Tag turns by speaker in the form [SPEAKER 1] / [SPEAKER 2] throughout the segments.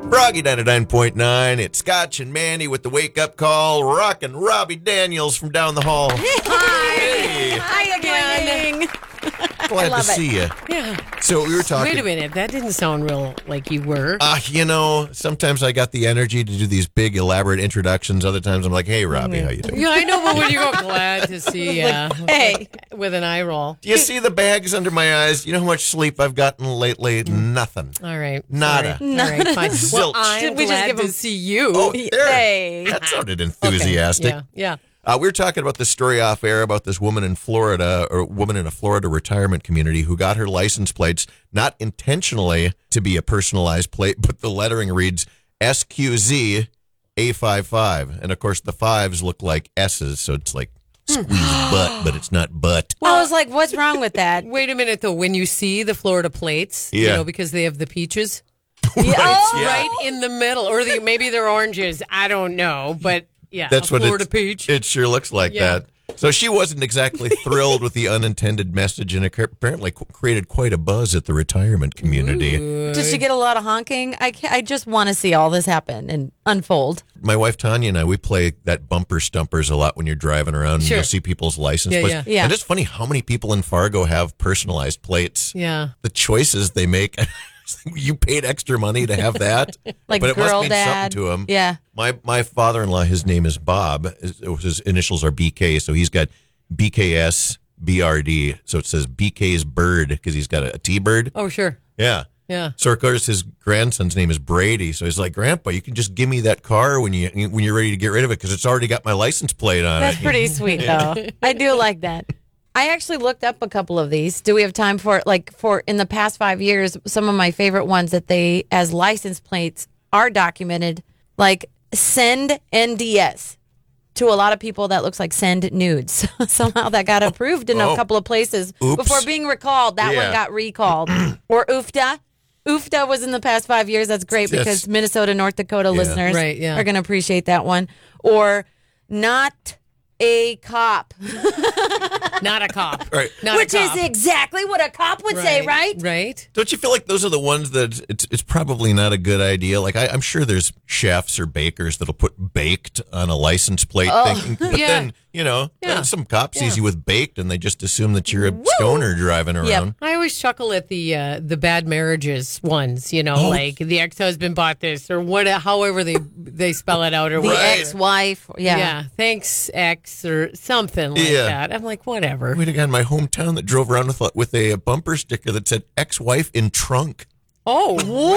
[SPEAKER 1] Froggy 99.9. It's Scotch and Mandy with the wake-up call. Rockin' Robbie Daniels from down the hall.
[SPEAKER 2] Hi.
[SPEAKER 1] Hey.
[SPEAKER 2] Hi again.
[SPEAKER 1] Glad to see you.
[SPEAKER 2] Yeah.
[SPEAKER 1] So we were talking.
[SPEAKER 2] Wait a minute. That didn't sound real like you were.
[SPEAKER 1] Sometimes I got the energy to do these big, elaborate introductions. Other times I'm like, hey, Robbie, how you doing?
[SPEAKER 2] Yeah, I know, but when you go, glad to see you.
[SPEAKER 3] Hey.
[SPEAKER 2] With an eye roll.
[SPEAKER 1] Do you see the bags under my eyes? You know how much sleep I've gotten lately? Nothing.
[SPEAKER 2] All right.
[SPEAKER 1] Nada.
[SPEAKER 2] Sorry. All right, fine.
[SPEAKER 1] Zilch.
[SPEAKER 2] Well, I'm
[SPEAKER 3] Should we just
[SPEAKER 2] glad
[SPEAKER 3] give
[SPEAKER 2] to
[SPEAKER 3] him-
[SPEAKER 2] see you.
[SPEAKER 1] Oh, there.
[SPEAKER 3] Hey.
[SPEAKER 1] That sounded enthusiastic.
[SPEAKER 2] Okay. Yeah.
[SPEAKER 1] We were talking about this story off air about this woman in Florida, or woman in a Florida retirement community who got her license plates not intentionally to be a personalized plate, but the lettering reads SQZ A55. And of course, the fives look like S's, so it's like squeeze butt, but it's not butt.
[SPEAKER 3] I was like, what's wrong with that?
[SPEAKER 2] Wait a minute, though. When you see the Florida plates,
[SPEAKER 1] Yeah.
[SPEAKER 2] because they have the peaches
[SPEAKER 3] Oh,
[SPEAKER 2] right in the middle, or maybe they're oranges. I don't know, but yeah,
[SPEAKER 1] That's
[SPEAKER 2] a
[SPEAKER 1] what
[SPEAKER 2] Florida peach.
[SPEAKER 1] It sure looks like
[SPEAKER 2] Yeah.
[SPEAKER 1] that. So she wasn't exactly thrilled with the unintended message, and it apparently created quite a buzz at the retirement community.
[SPEAKER 3] Did she get a lot of honking? I just want to see all this happen and unfold.
[SPEAKER 1] My wife Tanya and I, we play that bumper stumpers a lot when you're driving around and
[SPEAKER 2] Sure.
[SPEAKER 1] you'll see people's license
[SPEAKER 2] Yeah,
[SPEAKER 1] plates.
[SPEAKER 3] yeah.
[SPEAKER 1] And it's funny how many people in Fargo have personalized plates.
[SPEAKER 2] Yeah.
[SPEAKER 1] The choices they make. You paid extra money to have that,
[SPEAKER 3] Like
[SPEAKER 1] but it must
[SPEAKER 3] girl
[SPEAKER 1] mean
[SPEAKER 3] dad.
[SPEAKER 1] something to him.
[SPEAKER 3] Yeah.
[SPEAKER 1] My father-in-law, his name is Bob. His initials are BK, so he's got BKS BRD. So it says BK's bird because he's got a T-bird.
[SPEAKER 2] Oh, sure.
[SPEAKER 1] Yeah.
[SPEAKER 2] Yeah.
[SPEAKER 1] So of course his grandson's name is Brady. So he's like, Grandpa, you can just give me that car when you're ready to get rid of it because it's already got my license plate on
[SPEAKER 3] That's
[SPEAKER 1] it.
[SPEAKER 3] pretty sweet, though. I do like that. I actually looked up a couple of these. Do we have time for in the past 5 years, some of my favorite ones that they, as license plates, are documented, like send NDS. To a lot of people, that looks like send nudes. Somehow that got approved in a couple of places.
[SPEAKER 1] Oops.
[SPEAKER 3] Before being recalled. That
[SPEAKER 1] Yeah.
[SPEAKER 3] one got recalled. Or UFTA. UFTA was in the past 5 years. That's great
[SPEAKER 1] Yes.
[SPEAKER 3] because Minnesota, North Dakota listeners
[SPEAKER 2] Right, yeah.
[SPEAKER 3] are going to appreciate that one. Or not a cop.
[SPEAKER 2] Not a cop.
[SPEAKER 1] Right.
[SPEAKER 2] Not
[SPEAKER 3] Which
[SPEAKER 2] a
[SPEAKER 3] is
[SPEAKER 2] cop.
[SPEAKER 3] exactly what a cop would say, right?
[SPEAKER 2] Right.
[SPEAKER 1] Don't you feel like those are the ones that it's probably not a good idea? Like I'm sure there's chefs or bakers that'll put baked on a license plate, thinking, but
[SPEAKER 2] Yeah.
[SPEAKER 1] then
[SPEAKER 2] Yeah.
[SPEAKER 1] some cops sees you with baked and they just assume that you're a stoner driving around.
[SPEAKER 3] Yep.
[SPEAKER 2] I always chuckle at the bad marriages ones, like the ex-husband bought this or what, however they spell it out or
[SPEAKER 3] The
[SPEAKER 2] whatever.
[SPEAKER 3] ex-wife. Yeah.
[SPEAKER 2] Thanks, ex, or something like
[SPEAKER 1] Yeah.
[SPEAKER 2] that. I'm like, whatever.
[SPEAKER 1] We had a guy in my hometown that drove around with a bumper sticker that said "ex-wife in trunk."
[SPEAKER 2] Oh,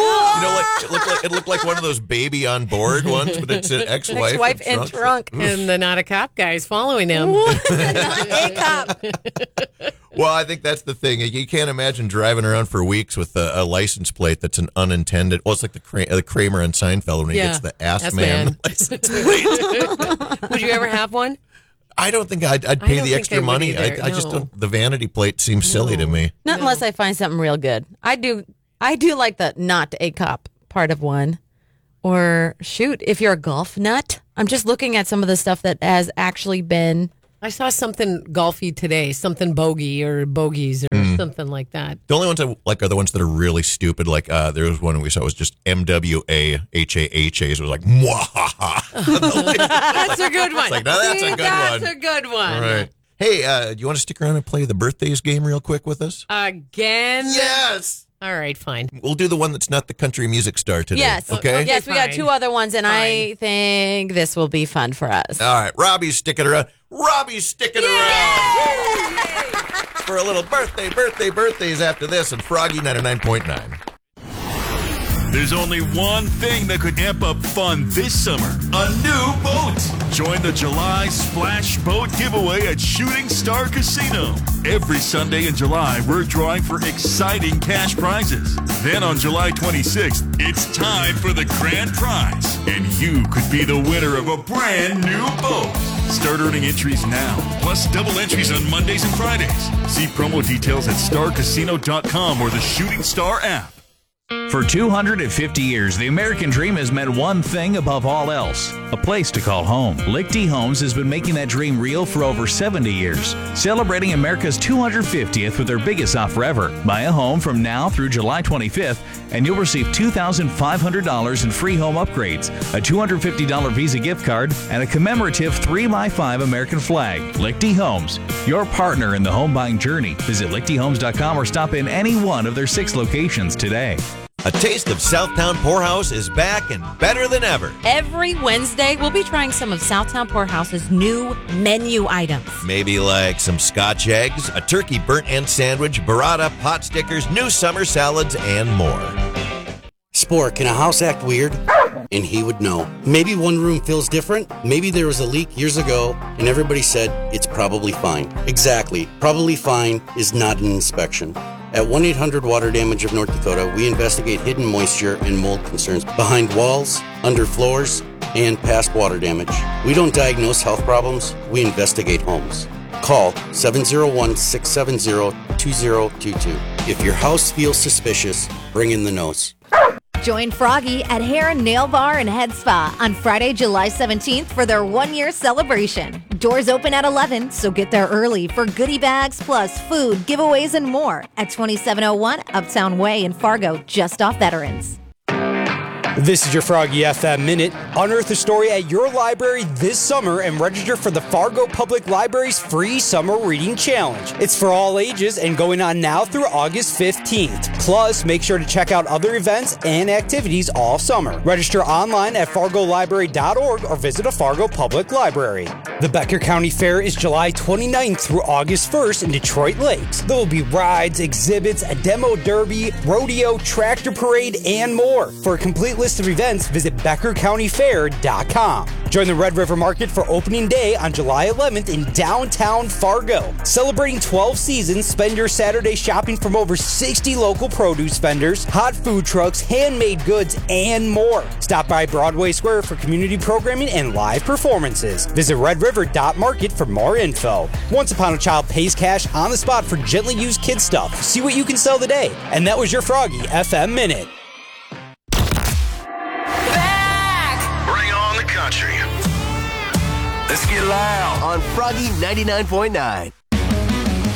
[SPEAKER 1] It looked like one of those baby on board ones, but it said "ex-wife,
[SPEAKER 3] Ex-wife in trunk.
[SPEAKER 2] and the not a cop guy's following him.
[SPEAKER 3] Not a cop.
[SPEAKER 1] Well, I think that's the thing. You can't imagine driving around for weeks with a license plate that's an unintended. Well, it's like the Kramer and Seinfeld when he gets the ass man license plate.
[SPEAKER 2] Would you ever have one?
[SPEAKER 1] I don't think I'd pay
[SPEAKER 2] don't
[SPEAKER 1] the
[SPEAKER 2] think
[SPEAKER 1] extra
[SPEAKER 2] I would
[SPEAKER 1] money.
[SPEAKER 2] either,
[SPEAKER 1] I just
[SPEAKER 2] no.
[SPEAKER 1] don't. The vanity plate seems silly to me.
[SPEAKER 3] Not unless I find something real good. I do like the not a cop part of one. Or shoot, if you're a golf nut. I'm just looking at some of the stuff that has actually been.
[SPEAKER 2] I saw something golfy today, something bogey or bogeys or something like that.
[SPEAKER 1] The only ones I like are the ones that are really stupid. Like there was one we saw was just MWAHAHAs. It was like mwahaha.
[SPEAKER 2] That's a good one.
[SPEAKER 1] like, now that's a good
[SPEAKER 2] That's
[SPEAKER 1] one.
[SPEAKER 2] a good one.
[SPEAKER 1] All right. Hey, do you want to stick around and play the birthdays game real quick with us?
[SPEAKER 2] Again?
[SPEAKER 1] Yes.
[SPEAKER 2] All right, fine.
[SPEAKER 1] We'll do the one that's not the country music star today.
[SPEAKER 3] Yes.
[SPEAKER 1] Okay?
[SPEAKER 3] Yes, we got
[SPEAKER 2] fine.
[SPEAKER 3] 2 other ones, and I
[SPEAKER 2] Fine.
[SPEAKER 3] think this will be fun for us.
[SPEAKER 1] All right. Robbie's sticking around. Robbie's sticking around. For a little birthdays after this and Froggy 99.9.
[SPEAKER 4] There's only one thing that could amp up fun this summer. A new boat. Join the July Splash Boat giveaway at Shooting Star Casino. Every Sunday in July, we're drawing for exciting cash prizes. Then on July 26th, it's time for the grand prize. And you could be the winner of a brand new boat. Start earning entries now, plus double entries on Mondays and Fridays. See promo details at starcasino.com or the Shooting Star app.
[SPEAKER 5] For 250 years, the American dream has meant one thing above all else: a place to call home. Lichty Homes has been making that dream real for over 70 years, celebrating America's 250th with their biggest offer ever. Buy a home from now through July 25th, and you'll receive $2,500 in free home upgrades, a $250 Visa gift card, and a commemorative 3x5 American flag. Lichty Homes, your partner in the home buying journey. Visit lichtyhomes.com or stop in any one of their 6 locations today.
[SPEAKER 1] A taste of Southtown Poorhouse is back and better than ever.
[SPEAKER 3] Every Wednesday, we'll be trying some of Southtown Poorhouse's new menu items.
[SPEAKER 1] Maybe like some Scotch eggs, a turkey burnt end sandwich, burrata, pot stickers, new summer salads, and more.
[SPEAKER 6] Sport, can a house act weird? And he would know. Maybe one room feels different. Maybe there was a leak years ago and everybody said it's probably fine. Exactly. Probably fine is not an inspection. At 1-800 Water Damage of North Dakota, we investigate hidden moisture and mold concerns behind walls, under floors, and past water damage. We don't diagnose health problems, we investigate homes. Call 701-670-2022. If your house feels suspicious, bring in the nose.
[SPEAKER 7] Join Froggy at Hair and Nail Bar and Head Spa on Friday, July 17th for their 1-year celebration. Doors open at 11, so get there early for goodie bags plus food, giveaways, and more at 2701 Uptown Way in Fargo, just off Veterans.
[SPEAKER 8] This is your Froggy FM Minute. Unearth a story at your library this summer and register for the Fargo Public Library's free Summer Reading Challenge. It's for all ages and going on now through August 15th. Plus, make sure to check out other events and activities all summer. Register online at fargolibrary.org or visit a Fargo Public Library. The Becker County Fair is July 29th through August 1st in Detroit Lakes. There will be rides, exhibits, a demo derby, rodeo, tractor parade, and more. For a complete list of events, visit BeckerCountyFair.com. Join the Red River Market for opening day on July 11th in downtown Fargo. Celebrating 12 seasons, spend your Saturday shopping from over 60 local produce vendors, hot food trucks, handmade goods, and more. Stop by Broadway Square for community programming and live performances. Visit redriver.market for more info. Once Upon a Child pays cash on the spot for gently used kid stuff. See what you can sell today. And that was your Froggy FM Minute.
[SPEAKER 4] Country. Let's get loud
[SPEAKER 9] on Froggy 99.9.